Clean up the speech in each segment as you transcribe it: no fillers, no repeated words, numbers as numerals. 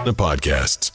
The podcasts.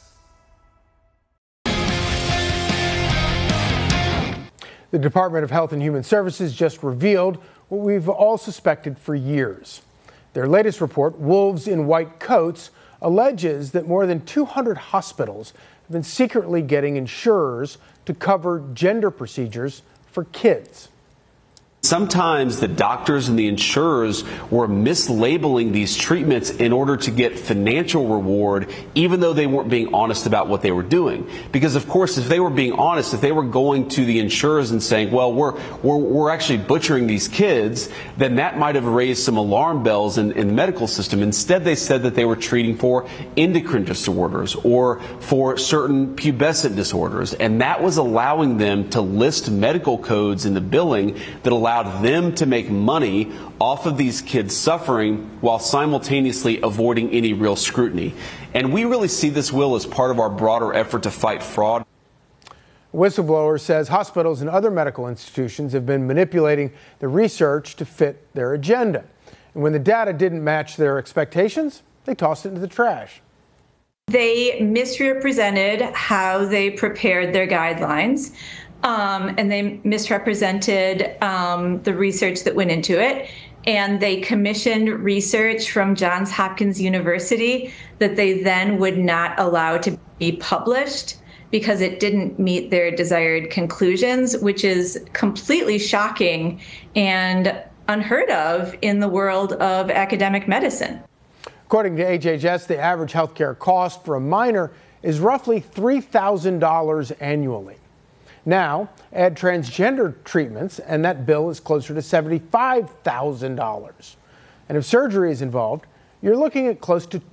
The Department of Health and Human Services just revealed what we've all suspected for years. Their latest report, Wolves in White Coats, alleges that more than 200 hospitals have been secretly getting insurers to cover gender procedures for kids. Sometimes the doctors and the insurers were mislabeling these treatments in order to get financial reward, even though they weren't being honest about what they were doing. Because, of course, if they were being honest, if they were going to the insurers and saying, well, we're actually butchering these kids, then that might have raised some alarm bells in the medical system. Instead, they said that they were treating for endocrine disorders or for certain pubescent disorders. And that was allowing them to list medical codes in the billing that allowed them to make money off of these kids suffering while simultaneously avoiding any real scrutiny. And we really see this, Will, as part of our broader effort to fight fraud. A whistleblower says hospitals and other medical institutions have been manipulating the research to fit their agenda. And when the data didn't match their expectations, they tossed it into the trash. They misrepresented how they prepared their guidelines. And they misrepresented the research that went into it. And they commissioned research from Johns Hopkins University that they then would not allow to be published because it didn't meet their desired conclusions, which is completely shocking and unheard of in the world of academic medicine. According to HHS, the average healthcare cost for a minor is roughly $3,000 annually. Now, add transgender treatments, and that bill is closer to $75,000. And if surgery is involved, you're looking at close to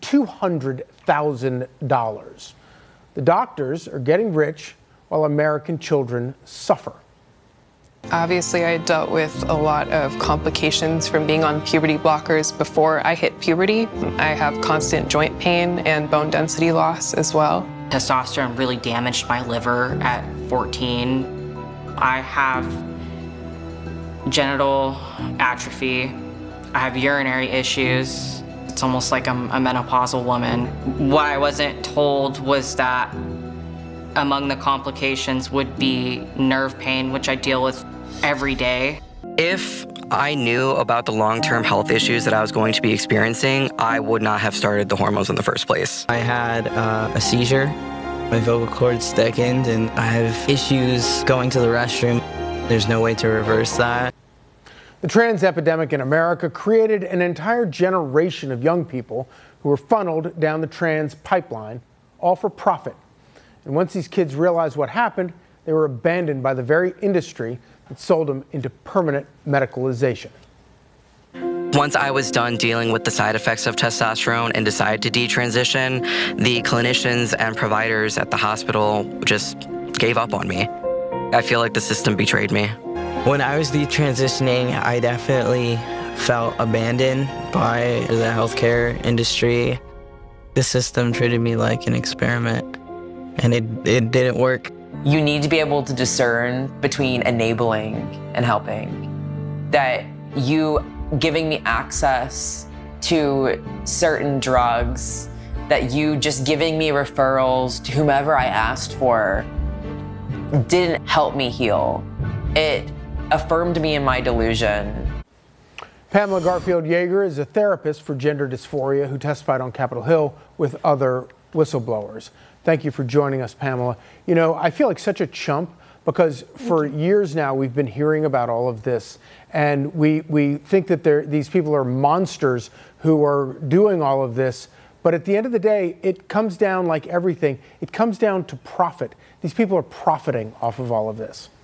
$200,000. The doctors are getting rich while American children suffer. Obviously, I dealt with a lot of complications from being on puberty blockers before I hit puberty. I have constant joint pain and bone density loss as well. Testosterone really damaged my liver at 14. I have genital atrophy. I have urinary issues. It's almost like I'm a menopausal woman. What I wasn't told was that among the complications would be nerve pain, which I deal with every day. If I knew about the long-term health issues that I was going to be experiencing, I would not have started the hormones in the first place. I had a seizure. My vocal cords thickened, and I have issues going to the restroom. There's no way to reverse that. The trans epidemic in America created an entire generation of young people who were funneled down the trans pipeline, all for profit. And once these kids realized what happened, they were abandoned by the very industry that sold them into permanent medicalization. Once I was done dealing with the side effects of testosterone and decided to detransition, the clinicians and providers at the hospital just gave up on me. I feel like the system betrayed me. When I was detransitioning, I definitely felt abandoned by the healthcare industry. The system treated me like an experiment, and it didn't work. You need to be able to discern between enabling and helping. That you giving me access to certain drugs, that you just giving me referrals to whomever I asked for didn't help me heal. It affirmed me in my delusion. Pamela Garfield Yeager is a therapist for gender dysphoria who testified on Capitol Hill with other whistleblowers. Thank you for joining us, Pamela. You know, I feel like such a chump because for years now we've been hearing about all of this, and we think that these people are monsters who are doing all of this. But at the end of the day, it comes down, like everything, it comes down to profit. These people are profiting off of all of this.